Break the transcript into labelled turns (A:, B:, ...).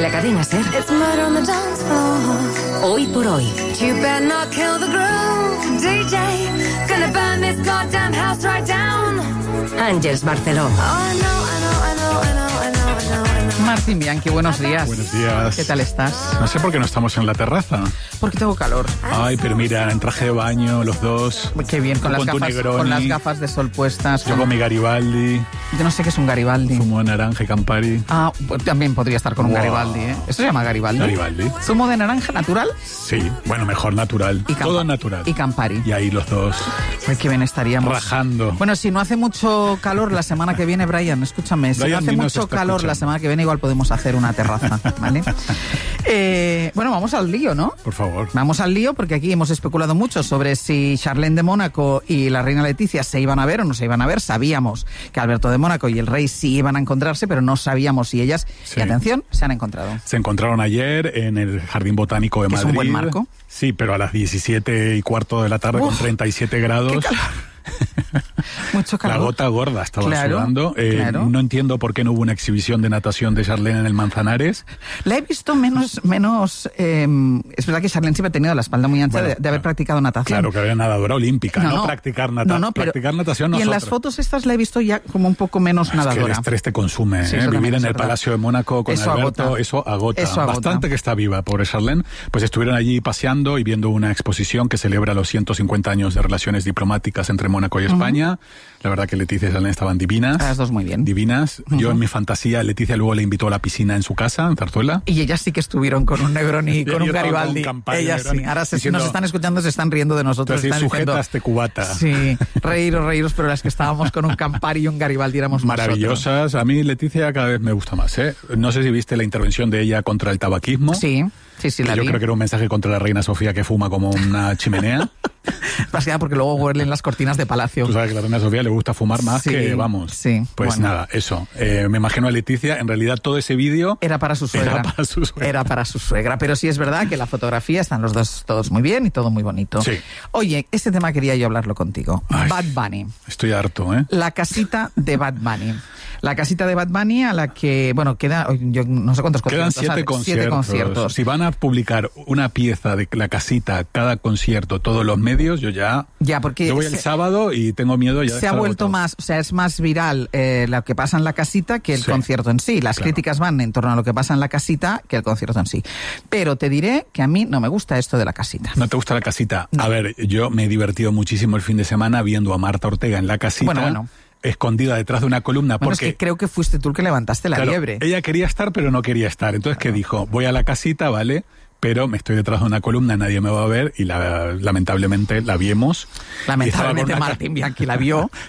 A: La Cadena SER.
B: It's murder on the dance floor.
A: Hoy por hoy.
B: You better not kill the groove, DJ. Gonna burn this goddamn house right down.
A: Ángeles Barceló.
B: Oh, I know.
C: Martín Bianchi, buenos días.
D: Buenos días.
C: ¿Qué tal estás?
D: No sé por qué no estamos en la terraza.
C: Porque tengo calor.
D: Ay, pero mira, en traje de baño, los dos.
C: Qué bien, con las gafas de sol puestas.
D: Yo con mi Garibaldi.
C: Yo no sé qué es un Garibaldi.
D: Zumo de naranja y Campari.
C: Ah, pues también podría estar con un Garibaldi, ¿eh? ¿Eso se llama Garibaldi?
D: Garibaldi.
C: ¿Zumo de naranja natural?
D: Sí, bueno, mejor natural. Todo natural.
C: Y Campari.
D: Y ahí los dos.
C: Ay, qué bien estaríamos.
D: Rajando.
C: Bueno, si no hace mucho calor la semana que viene, Brian, escúchame. Si no hace mucho calor la semana que viene, igual podemos hacer una terraza, ¿vale? Bueno, vamos al lío, ¿no?
D: Por favor.
C: Vamos al lío porque aquí hemos especulado mucho sobre si Charlene de Mónaco y la reina Leticia se iban a ver o no se iban a ver. Sabíamos que Alberto de Mónaco y el rey sí iban a encontrarse, pero no sabíamos si ellas,
D: sí.
C: Y atención, se han encontrado.
D: Se encontraron ayer en el Jardín Botánico de Madrid.
C: Es un buen marco.
D: Sí, pero a las 17:15 de la tarde. Con 37 grados.
C: ¡Qué calor! Mucho calor.
D: La gota gorda estaba sudando. Claro. No entiendo por qué no hubo una exhibición de natación de Charlene en el Manzanares.
C: La he visto menos es verdad que Charlene siempre ha tenido la espalda muy ancha de haber practicado natación.
D: Claro, que era nadadora olímpica, no practicar natación.
C: Practicar
D: natación
C: y en las fotos estas la he visto ya como un poco menos nadadora.
D: Es que el estrés te consume,
C: sí,
D: Vivir en el Palacio de Mónaco con
C: eso
D: Alberto, eso agota. Bastante que está viva, pobre Charlene. Pues estuvieron allí paseando y viendo una exposición que celebra los 150 años de relaciones diplomáticas entre Mónaco y España. La verdad que Leticia y Charlene estaban divinas.
C: Las dos muy bien.
D: Divinas. Yo en mi fantasía, Leticia luego le invitó a la piscina en su casa, en Zarzuela.
C: Y ellas sí que estuvieron con un Negroni y con un Garibaldi.
D: Ellas
C: sí. Ahora nos están escuchando, se están riendo de nosotros.
D: Están
C: diciendo,
D: este cubata.
C: Sí, reíros, pero las que estábamos con un Campari y un Garibaldi éramos
D: maravillosas. Nosotros. A mí Leticia cada vez me gusta más, ¿eh? No sé si viste la intervención de ella contra el tabaquismo.
C: Sí, la vi.
D: Yo creo que era un mensaje contra la reina Sofía que fuma como una chimenea.
C: Más que nada porque luego huelen las cortinas de palacio.
D: Tú sabes que a la reina Sofía le gusta fumar más que, vamos.
C: Sí.
D: Pues bueno. Nada, eso. Me imagino a Leticia, en realidad todo ese vídeo...
C: Era para su suegra. Era para su suegra. Pero sí es verdad que la fotografía están los dos todos muy bien y todo muy bonito.
D: Sí.
C: Oye, este tema quería yo hablarlo contigo.
D: Ay,
C: Bad Bunny.
D: Estoy harto, ¿eh?
C: La casita de Bad Bunny. La casita de Bad Bunny a la que, bueno, queda, yo no sé cuántos conciertos.
D: Quedan 7 conciertos. Si van a publicar una pieza de la casita, cada concierto, todos los medios, yo porque yo voy el sábado y tengo miedo ya de
C: se ha vuelto más, o sea, es más viral lo que pasa en la casita que el concierto en sí. Las críticas van en torno a lo que pasa en la casita que el concierto en sí. Pero te diré que a mí no me gusta esto de la casita.
D: ¿No te gusta la casita? No. A ver, yo me he divertido muchísimo el fin de semana viendo a Marta Ortega en la casita.
C: Bueno.
D: Escondida detrás de una columna.
C: Bueno,
D: porque
C: es que creo que fuiste tú el que levantaste la liebre.
D: Ella quería estar, pero no quería estar. Entonces, ¿qué dijo? Voy a la casita, ¿vale? Pero me estoy detrás de una columna, nadie me va a ver y lamentablemente la vimos.
C: Lamentablemente Martín Bianchi la vio.